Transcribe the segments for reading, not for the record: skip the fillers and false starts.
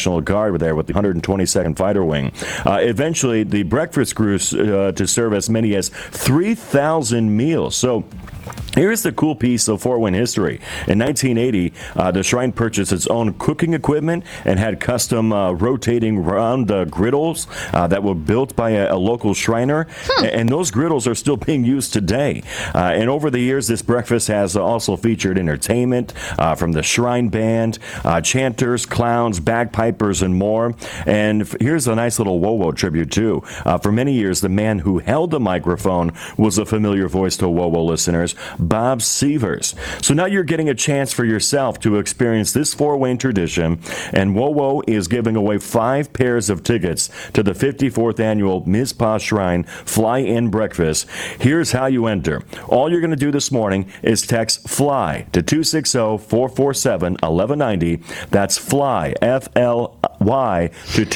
National Guard there with the 122nd Fighter Wing. Eventually, the breakfast grew to serve as many as 3,000 meals. So here's the cool piece of Fort Wayne history. In 1980, the Shrine purchased its own cooking equipment and had custom rotating round griddles that were built by a local Shriner. And those griddles are still being used today. And over the years, this breakfast has also featured entertainment from the Shrine Band, chanters, clowns, bagpipers, and more. And here's a nice little WoWo tribute, too. For many years, the man who held the microphone was a familiar voice to WoWo listeners, Bob Severs. So now you're getting a chance for yourself to experience this Fort Wayne tradition, and WoWo is giving away 5 pairs of tickets to the 54th annual Mizpah Shrine Fly-In Breakfast. Here's how you enter. All you're going to do this morning is text FLY to 260-447-1190. That's FLY, F-L-Y, to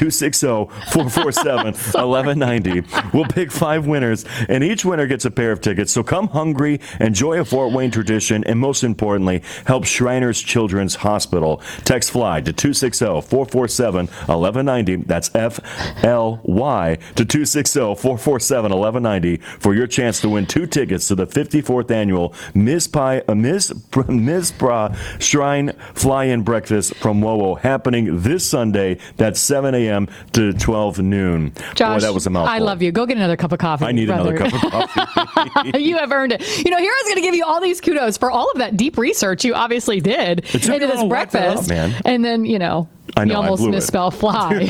260-447-1190. We'll pick 5 winners, and each winner gets a pair of tickets. So come hungry, enjoy a Fort Wayne tradition, and most importantly, help Shriners Children's Hospital. Text FLY to 260-447-1190. That's F-L-Y to 260-447-1190 for your chance to win 2 tickets to the 54th annual Mizpah Shrine Fly-In Breakfast from WoWo, happening this Sunday. That's 7 a.m. to 12 noon. Josh, boy, that was a mouthful. I love you. Go get another cup of coffee. I need another cup of coffee. You have earned it. You know, Hera's going to give you all these kudos for all of that deep research you obviously did into this breakfast. Man. And then, you almost misspell fly.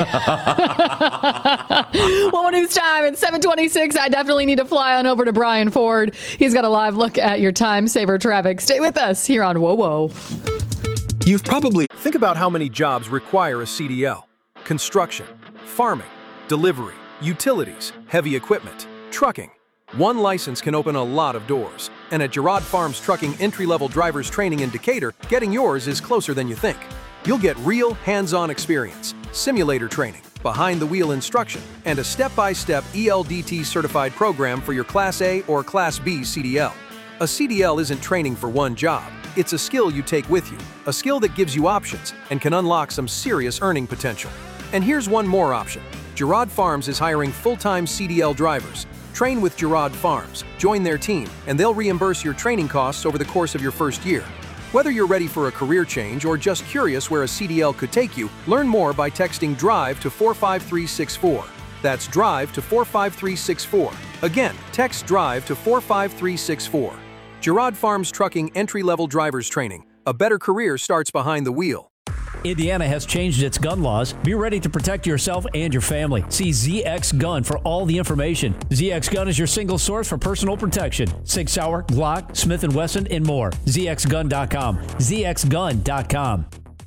Well, news time at 7:26. I definitely need to fly on over to Brian Ford. He's got a live look at your time saver traffic. Stay with us here on WoWo. You've probably think about how many jobs require a CDL. Construction, farming, delivery, utilities, heavy equipment, trucking. One license can open a lot of doors. And at Girard Farms Trucking entry-level driver's training in Decatur, getting yours is closer than you think. You'll get real hands-on experience, simulator training, behind-the-wheel instruction, and a step-by-step ELDT certified program for your Class A or Class B CDL. A CDL isn't training for one job. It's a skill you take with you, a skill that gives you options and can unlock some serious earning potential. And here's one more option. Girard Farms is hiring full-time CDL drivers. Train with Girard Farms, join their team, and they'll reimburse your training costs over the course of your first year. Whether you're ready for a career change or just curious where a CDL could take you, learn more by texting DRIVE to 45364. That's DRIVE to 45364. Again, text DRIVE to 45364. Girard Farms Trucking entry-level driver's training. A better career starts behind the wheel. Indiana has changed its gun laws. Be ready to protect yourself and your family. See ZX Gun for all the information. ZX Gun is your single source for personal protection. Sig Sauer, Glock, Smith & Wesson, and more. ZXGun.com. ZXGun.com.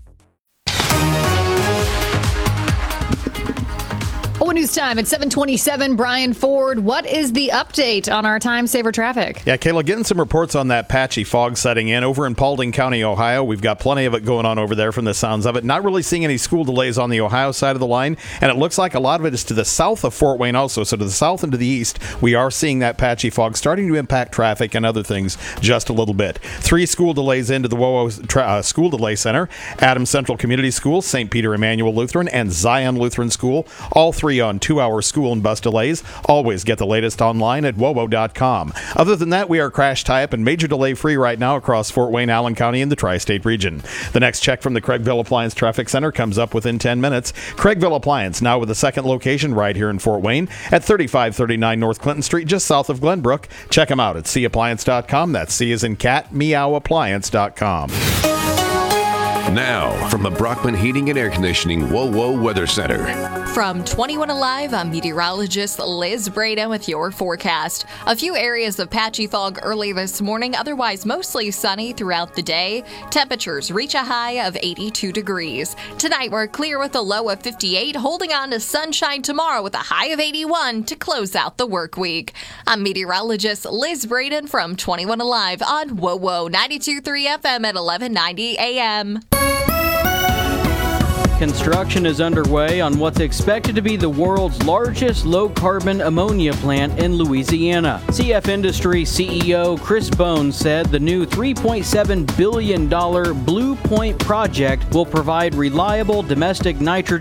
News time at 7:27. Brian Ford, what is the update on our time saver traffic? Yeah, Kayla, getting some reports on that patchy fog setting in over in Paulding County, Ohio. We've got plenty of it going on over there from the sounds of it. Not really seeing any school delays on the Ohio side of the line, and it looks like a lot of it is to the south of Fort Wayne also. So to the south and to the east, we are seeing that patchy fog starting to impact traffic and other things just a little bit. 3 school delays into the WoWo School Delay Center: Adams Central Community School, St. Peter Emmanuel Lutheran, and Zion Lutheran School. All 3 on 2-hour school and bus delays. Always get the latest online at wowo.com. Other than that, we are crash tie-up and major delay free right now across Fort Wayne, Allen County, and the tri-state region. The next check from the Craigville Appliance Traffic Center comes up within 10 minutes. Craigville Appliance, now with a second location right here in Fort Wayne at 3539 North Clinton Street, just south of Glenbrook. Check them out at cappliance.com. That's C as in cat, meowappliance.com. Now, from the Brockman Heating and Air Conditioning WoWo Weather Center. From 21 Alive, I'm meteorologist Liz Breda with your forecast. A few areas of patchy fog early this morning, otherwise mostly sunny throughout the day. Temperatures reach a high of 82 degrees. Tonight we're clear with a low of 58, holding on to sunshine tomorrow with a high of 81 to close out the work week. I'm meteorologist Liz Braden from 21 Alive on WoWo 92.3 FM at 1190 AM. Construction is underway on what's expected to be the world's largest low-carbon ammonia plant in Louisiana. CF Industries CEO Chris Bones said the new $3.7 billion Blue Point project will provide reliable domestic nitrogen